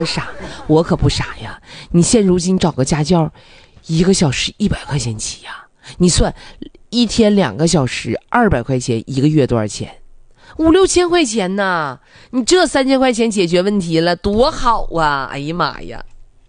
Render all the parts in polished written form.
傻，我可不傻呀！你现如今找个家教，1个小时100块钱起呀！你算1天2个小时200块钱，1个月多少钱？5、6千块钱呢！你这3000块钱解决问题了，多好啊！哎呀妈呀！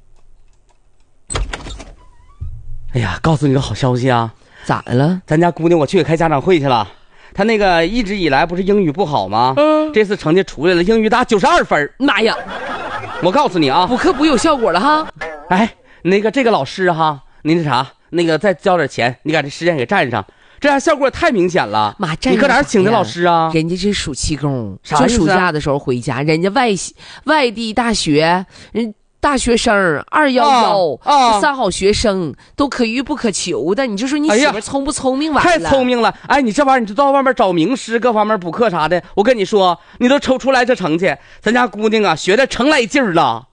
哎呀，告诉你个好消息啊！ 咋的了？ 咱家姑娘我去给开家长会去了。她那个一直以来不是英语不好吗？这次成绩出来了，英语达92分。 妈呀！ 我告诉你啊， 补课补有效果了哈！ 哎，这个老师哈，你再交点钱，你把这时间给占上，这样效果太明显了。 妈， 你搁哪儿请的老师啊？ 人家这暑期工， 啥意思啊？ 就暑假的时候回家，人家外地大学大学生2113好学生都可遇不可求的，你就说你媳妇聪不聪明完了？ 太聪明了！哎，你这玩意儿你就到外面找名师，各方面补课啥的。我跟你说，你都抽出来这成绩，咱家姑娘啊学的成来劲儿了。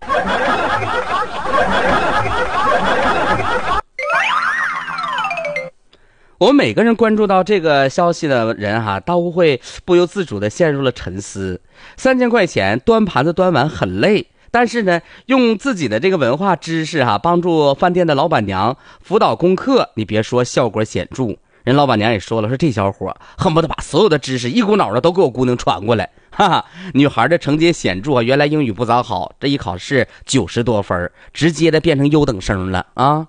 我们每个人关注到这个消息的人哈，都会不由自主的陷入了沉思。3000块钱端盘子端碗很累。但是呢，用自己的这个文化知识帮助饭店的老板娘辅导功课，你别说效果显著。人老板娘也说了，说这小伙恨不得把所有的知识一股脑的都给我姑娘传过来。哈哈，女孩的成绩显著原来英语不咋好，这一考试90多分，直接的变成优等生了啊。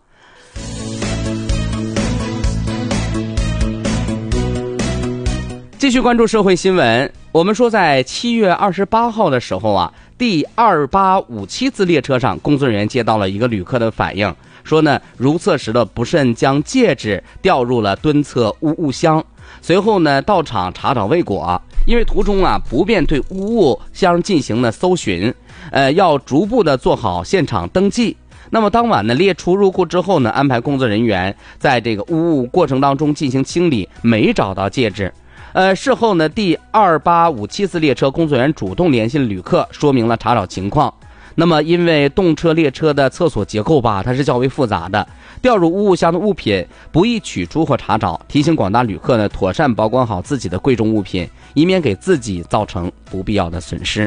继续关注社会新闻。我们说在7月28号的时候啊，第2857次列车上，工作人员接到了一个旅客的反映，说呢如厕时的不慎将戒指掉入了蹲厕污物箱，随后呢到场查找未果，因为途中不便对污物箱进行了搜寻，要逐步的做好现场登记。那么当晚呢列出入库之后呢，安排工作人员在这个污物过程当中进行清理，没找到戒指。事后呢，第2857次列车工作人员主动联系了旅客，说明了查找情况。那么因为动车列车的厕所结构它是较为复杂的，掉入污物箱的物品不易取出或查找，提醒广大旅客呢妥善保管好自己的贵重物品，以免给自己造成不必要的损失。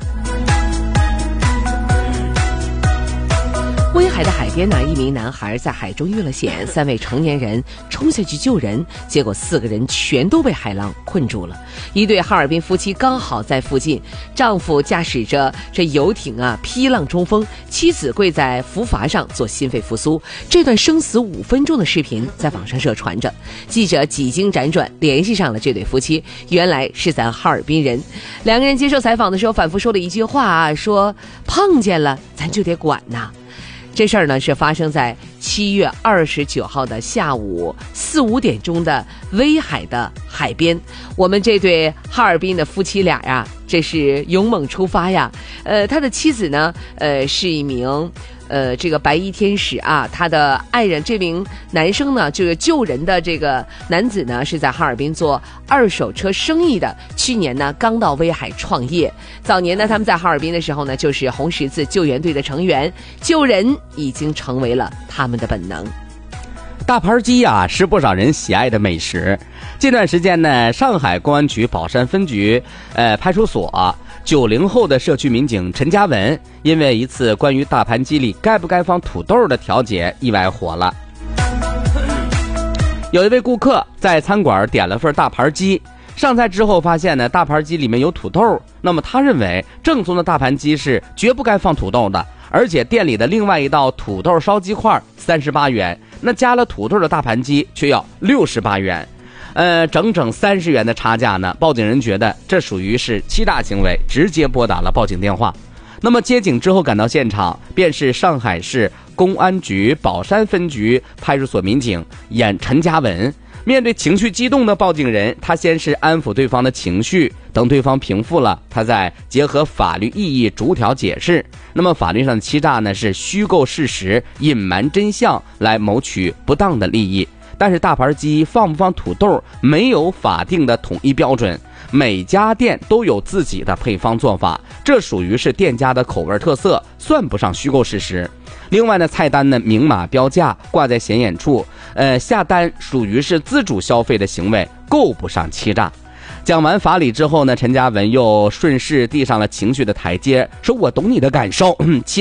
威海的海边呢，一名男孩在海中遇了险，3位成年人冲下去救人，结果4个人全都被海浪困住了。一对哈尔滨夫妻刚好在附近，丈夫驾驶着这游艇劈浪冲锋，妻子跪在浮筏上做心肺复苏。这段生死5分钟的视频在网上热传着，记者几经辗转联系上了这对夫妻，原来是咱哈尔滨人。2个人接受采访的时候反复说了一句话说碰见了咱就得管呐。这事儿呢是发生在7月29号的下午4、5点钟的威海的海边。我们这对哈尔滨的夫妻俩呀，这是勇猛出发呀。他的妻子呢，是一名这个白衣天使他的爱人这名男生呢，这个救人的这个男子呢，是在哈尔滨做2手车生意的，去年呢刚到威海创业。早年呢他们在哈尔滨的时候呢，就是红十字救援队的成员，救人已经成为了他们的本能。 大盘鸡是不少人喜爱的美食。这段时间呢，上海公安局宝山分局派出所90后的社区民警陈嘉文，因为一次关于大盘鸡里该不该放土豆的调解意外火了。有一位顾客在餐馆点了份大盘鸡，上菜之后发现呢，大盘鸡里面有土豆，那么他认为正宗的大盘鸡是绝不该放土豆的，而且店里的另外一道土豆烧鸡块38元，那加了土豆的大盘鸡却要68元。整整30元的差价呢，报警人觉得这属于是欺诈行为，直接拨打了报警电话。那么接警之后赶到现场，便是上海市公安局宝山分局派出所民警陈嘉文。面对情绪激动的报警人，他先是安抚对方的情绪，等对方平复了，他再结合法律意义逐条解释。那么法律上的欺诈呢，是虚构事实、隐瞒真相来谋取不当的利益。但是大盘鸡放不放土豆没有法定的统一标准，每家店都有自己的配方做法，这属于是店家的口味特色，算不上虚构事实。另外呢，菜单呢明码标价挂在显眼处，下单属于是自主消费的行为，够不上欺诈。 讲完法理之后呢，陈嘉文又顺势递上了情绪的台阶，说我懂你的感受，期